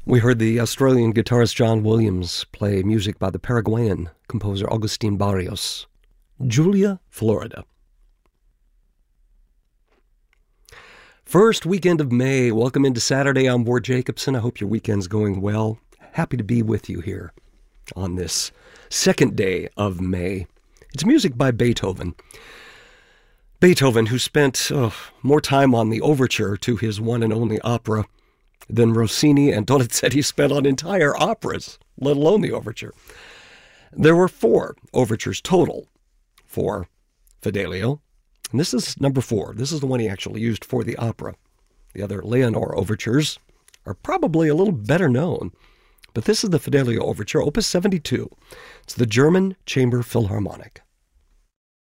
We heard the Australian guitarist John Williams play music by the Paraguayan composer Agustin Barrios. Julia, Florida. First weekend of May. Welcome into Saturday. I'm Ward Jacobson. I hope your weekend's going well. Happy to be with you here on this second day of May. It's music by Beethoven. Beethoven, who spent more time on the overture to his one and only opera than Rossini and Donizetti spent on entire operas, let alone the overture. There were 4 overtures total for Fidelio, and this is number 4. This is the one he actually used for the opera. The other Leonore overtures are probably a little better known, but this is the Fidelio overture, opus 72. It's the German Chamber Philharmonic.